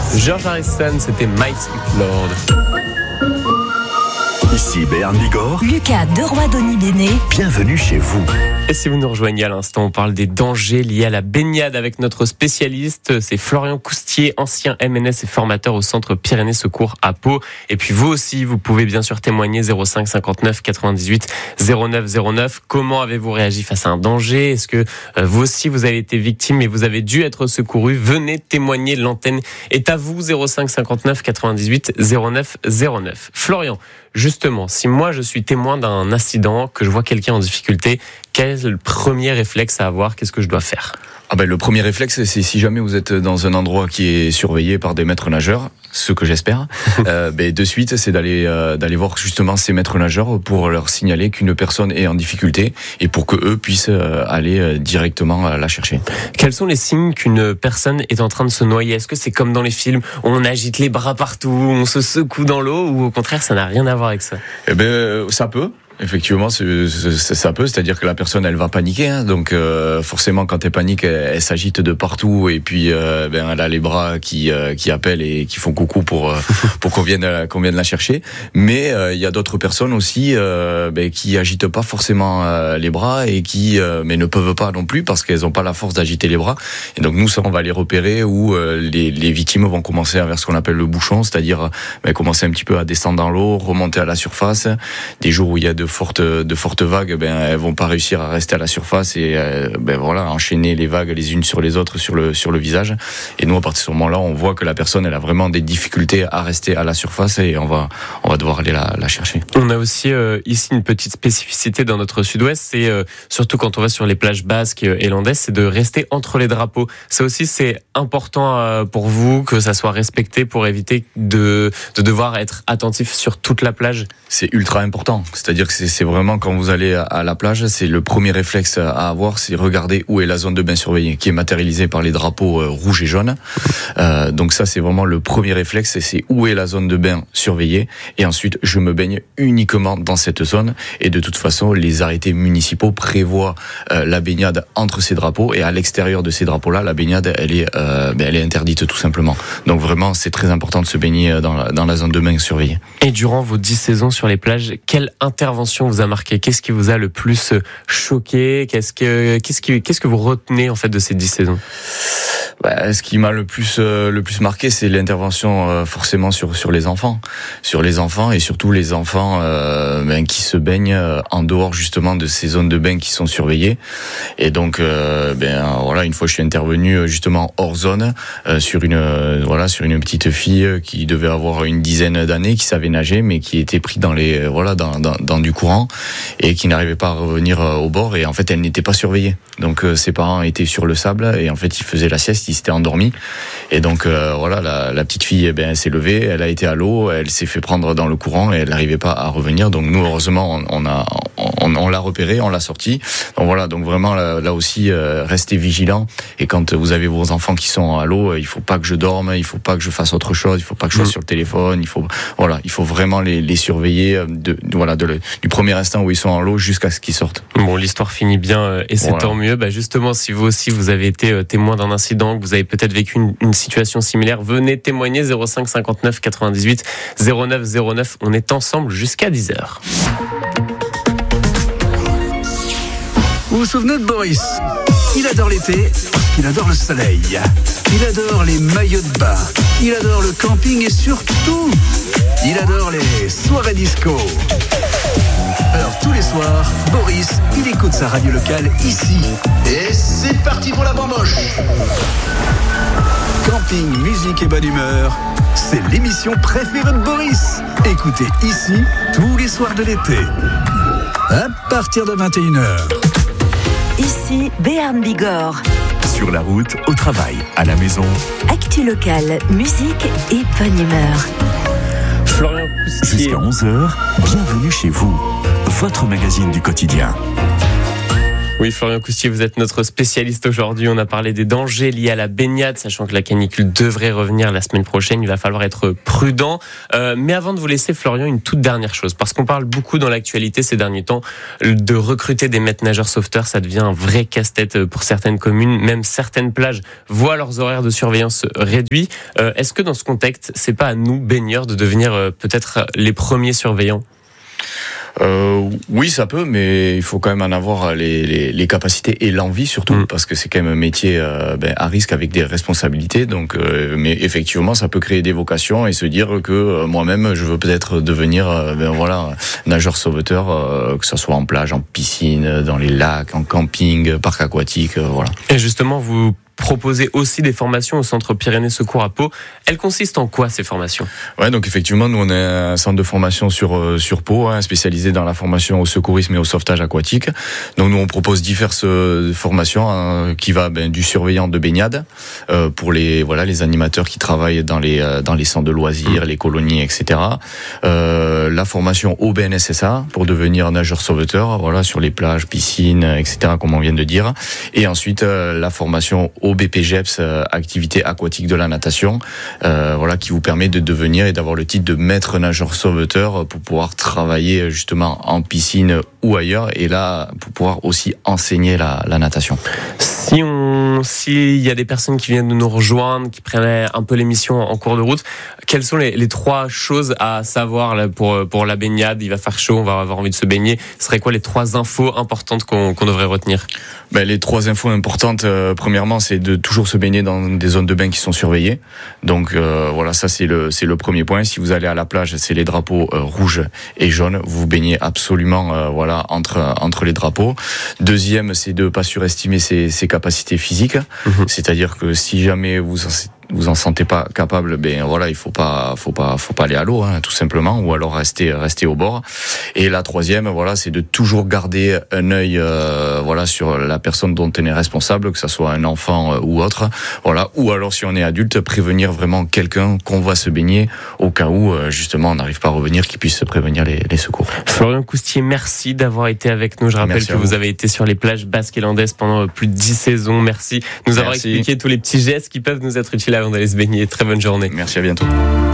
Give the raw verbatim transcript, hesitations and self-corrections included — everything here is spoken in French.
George Harrison, c'était My Sweet Lord. Ici Béarn Bigorre. Lucas Deroy-Donny-Béné. Bienvenue chez vous. Et si vous nous rejoignez à l'instant, on parle des dangers liés à la baignade avec notre spécialiste. C'est Florian Coustier, ancien M N S et formateur au Centre Pyrénées Secours à Pau. Et puis vous aussi, vous pouvez bien sûr témoigner zéro cinq cinquante-neuf quatre-vingt-dix-huit zéro neuf zéro neuf. Comment avez-vous réagi face à un danger ? Est-ce que vous aussi vous avez été victime et vous avez dû être secouru ? Venez témoigner, l'antenne est à vous. Zéro cinq cinquante-neuf quatre-vingt-dix-huit zéro neuf zéro neuf. Florian, justement, si moi je suis témoin d'un incident, que je vois quelqu'un en difficulté, quel est le premier réflexe à avoir ? Qu'est-ce que je dois faire ? Ah ben, le premier réflexe, c'est si jamais vous êtes dans un endroit qui est surveillé par des maîtres nageurs, ce que j'espère, euh, ben, de suite, c'est d'aller euh, d'aller voir justement ces maîtres nageurs pour leur signaler qu'une personne est en difficulté et pour que eux puissent euh, aller euh, directement euh, la chercher. Quels sont les signes qu'une personne est en train de se noyer ? Est-ce que c'est comme dans les films, on agite les bras partout, on se secoue dans l'eau, ou au contraire, ça n'a rien à voir avec ça ? Eh ben, ça peut. Effectivement, c'est, c'est, ça peut, c'est-à-dire que la personne, elle va paniquer, hein, donc euh, forcément, quand elle panique, elle, elle s'agite de partout, et puis euh, ben elle a les bras qui euh, qui appellent et qui font coucou pour euh, pour qu'on vienne qu'on vienne la chercher. Mais il euh, y a d'autres personnes aussi euh, ben, qui agitent pas forcément euh, les bras et qui euh, mais ne peuvent pas non plus parce qu'elles ont pas la force d'agiter les bras. Et donc nous, ça, on va les repérer où euh, les les victimes vont commencer à vers ce qu'on appelle le bouchon, c'est-à-dire ben, commencer un petit peu à descendre dans l'eau, remonter à la surface. Des jours où il y a de fortes de fortes vagues, ben elles vont pas réussir à rester à la surface et euh, ben voilà, enchaîner les vagues les unes sur les autres sur le sur le visage. Et nous, à partir de ce moment-là, on voit que la personne, elle a vraiment des difficultés à rester à la surface et on va on va devoir aller la, la chercher. On a aussi euh, ici une petite spécificité dans notre sud-ouest, c'est euh, surtout quand on va sur les plages basques et landaises, c'est de rester entre les drapeaux. Ça aussi, c'est important euh, pour vous que ça soit respecté pour éviter de de devoir être attentif sur toute la plage. C'est ultra important. C'est-à-dire que c'est, c'est vraiment quand vous allez à la plage, c'est le premier réflexe à avoir, c'est regarder où est la zone de bain surveillée, qui est matérialisée par les drapeaux rouges et jaunes. Euh, donc ça, c'est vraiment le premier réflexe, c'est où est la zone de bain surveillée. Et ensuite, je me baigne uniquement dans cette zone. Et de toute façon, les arrêtés municipaux prévoient euh, la baignade entre ces drapeaux. Et à l'extérieur de ces drapeaux-là, la baignade, elle est, euh, ben, elle est interdite tout simplement. Donc vraiment, c'est très important de se baigner dans la, dans la zone de bain surveillée. Et durant vos dix saisons sur les plages, quelle intervention vous a marqué ? Qu'est-ce qui vous a le plus choqué ? Qu'est-ce que qu'est-ce qui qu'est-ce que vous retenez en fait de ces dix saisons ? Bah, ce qui m'a le plus euh, le plus marqué, c'est l'intervention euh, forcément sur sur les enfants, sur les enfants et surtout les enfants euh, ben, qui se baignent euh, en dehors justement de ces zones de bain qui sont surveillées. Et donc euh, ben voilà, une fois je suis intervenu justement hors zone euh, sur une euh, voilà sur une petite fille qui devait avoir une dizaine d'années, qui savait nager mais qui était pris dans les voilà dans dans, dans du courant et qui n'arrivait pas à revenir au bord et en fait elle n'était pas surveillée. Donc euh, ses parents étaient sur le sable et en fait ils faisaient la sieste. Il s'était endormi et donc euh, voilà la, la petite fille eh ben, elle s'est levée, elle a été à l'eau, elle s'est fait prendre dans le courant et elle n'arrivait pas à revenir. Donc nous heureusement on, on a on, on l'a repéré, on l'a sorti. Donc voilà, donc vraiment là, là aussi euh, restez vigilants et quand vous avez vos enfants qui sont à l'eau, il faut pas que je dorme, il faut pas que je fasse autre chose, il faut pas que je sois mmh. sur le téléphone, il faut voilà, il faut vraiment les, les surveiller de, de voilà de le, du premier instant où ils sont en l'eau jusqu'à ce qu'ils sortent. Bon, l'histoire finit bien et c'est voilà. Tant mieux. Bah justement, si vous aussi vous avez été témoin d'un incident, que vous avez peut-être vécu une, une situation similaire, venez témoigner. Zéro cinq cinquante-neuf quatre-vingt-dix-huit zéro neuf zéro neuf. On est ensemble jusqu'à dix heures. Vous vous souvenez de Boris ? Il adore l'été parce qu'il adore le soleil. Il adore les maillots de bain. Il adore le camping et surtout, il adore les soirées disco. Alors tous les soirs, Boris, il écoute sa radio locale ici. Et c'est parti pour la bamboche. Camping, musique et bonne humeur, c'est l'émission préférée de Boris. Écoutez ici tous les soirs de l'été. À partir de vingt et une heures. Ici, Béarn Bigorre. Sur la route, au travail, à la maison. Actu locale, musique et bonne humeur. Florian Coustier. Jusqu'à onze heures, bienvenue chez vous. Votre magazine du quotidien. Oui, Florian Coustier, vous êtes notre spécialiste aujourd'hui. On a parlé des dangers liés à la baignade, sachant que la canicule devrait revenir la semaine prochaine. Il va falloir être prudent. Euh, mais avant de vous laisser, Florian, une toute dernière chose, parce qu'on parle beaucoup dans l'actualité ces derniers temps de recruter des maîtres nageurs sauveteurs. Ça devient un vrai casse-tête pour certaines communes. Même certaines plages voient leurs horaires de surveillance réduits. Euh, est-ce que dans ce contexte, c'est pas à nous, baigneurs, de devenir euh, peut-être les premiers surveillants ? Euh, oui, ça peut, mais il faut quand même en avoir les, les, les capacités et l'envie surtout, mmh. parce que c'est quand même un métier euh, ben, à risque avec des responsabilités. Donc, euh, mais effectivement, ça peut créer des vocations et se dire que euh, moi-même, je veux peut-être devenir, euh, ben voilà, nageur sauveteur, euh, que ce soit en plage, en piscine, dans les lacs, en camping, parc aquatique, euh, voilà. Et justement, vous proposez aussi des formations au Centre Pyrénées Secours à Pau. Elles consistent en quoi, ces formations ? Ouais, donc effectivement, nous on est un centre de formation sur euh, sur Pau, hein, spécialisé dans la formation au secourisme et au sauvetage aquatique. Donc nous on propose diverses euh, formations hein, qui va ben, du surveillant de baignade euh, pour les voilà les animateurs qui travaillent dans les euh, dans les centres de loisirs, les colonies, et cetera. Euh, la formation au B N S S A pour devenir nageur sauveteur, voilà sur les plages, piscines, et cetera. Comme on vient de dire. Et ensuite euh, la formation au B P G E P S, euh, activité aquatique de la natation, euh, voilà, qui vous permet de devenir et d'avoir le titre de maître nageur sauveteur pour pouvoir travailler justement en piscine ou ailleurs, et là pour pouvoir aussi enseigner la, la natation. Si on, s'il y a des personnes qui viennent de nous rejoindre, qui prennent un peu l'émission en cours de route, quelles sont les, les trois choses à savoir là, pour pour la baignade ? Il va faire chaud, on va avoir envie de se baigner. Ce serait quoi les trois infos importantes qu'on, qu'on devrait retenir ? Ben, les trois infos importantes, euh, premièrement, c'est de toujours se baigner dans des zones de bain qui sont surveillées. Donc euh, voilà, ça c'est le c'est le premier point. Si vous allez à la plage, c'est les drapeaux euh, rouges et jaunes. Vous vous baignez absolument euh, voilà entre entre les drapeaux. Deuxième, c'est de pas surestimer ses, ses capacités physiques. Mmh. C'est-à-dire que si jamais vous vous en sentez pas capable, ben voilà, il faut pas, faut pas, faut pas aller à l'eau, hein, tout simplement, ou alors rester, rester au bord. Et la troisième, voilà, c'est de toujours garder un œil, euh, voilà, sur la personne dont on est responsable, que ça soit un enfant euh, ou autre, voilà, ou alors si on est adulte, prévenir vraiment quelqu'un qu'on va se baigner au cas où, euh, justement, on n'arrive pas à revenir, qu'il puisse prévenir les, les secours. Florian Coustier, merci d'avoir été avec nous. Je rappelle merci que vous. vous avez été sur les plages basques et landaises pendant plus de dix saisons. Merci de nous merci. avoir expliqué tous les petits gestes qui peuvent nous être utiles avant d'aller se baigner. Très bonne journée. Merci, à bientôt.